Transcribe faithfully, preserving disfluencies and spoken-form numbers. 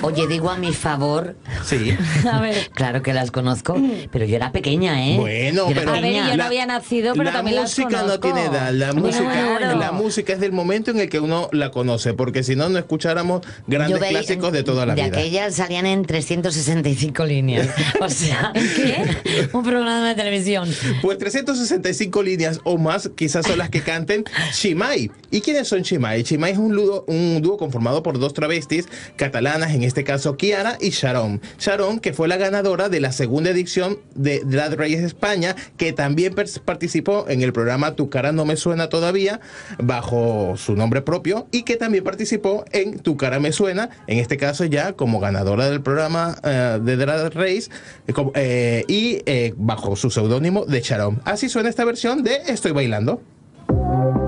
Oye, digo a mi favor. Sí. A ver. Claro que las conozco, pero yo era pequeña, ¿eh? Bueno, Yo era pero A ver, pequeña. yo no La- había nacido, pero la también las música no conozco. tiene edad, la Bueno, música, claro. la música es del momento en el que uno la conoce, porque si no, no escucháramos grandes Yo veía- clásicos de toda la de vida. aquellas salían en trescientas sesenta y cinco líneas. O sea, ¿Qué? un programa de televisión. Pues trescientas sesenta y cinco líneas o más quizás son las que canten Chimay. ¿Y quiénes son Chimay? Chimay es un, ludo- un dúo conformado por dos travestis catalanas, en este caso Kiara y Sharon. Sharon, que fue la ganadora de la segunda edición de Drag Race España, que también per- participó en el programa Tu cara no me suena todavía, bajo su nombre propio, y que también participó en Tu cara me suena, en este caso ya como ganadora del programa eh, de Drag Race, eh, como- eh, y eh, bajo su seudónimo de Sharon. Así suena esta versión de Estoy bailando.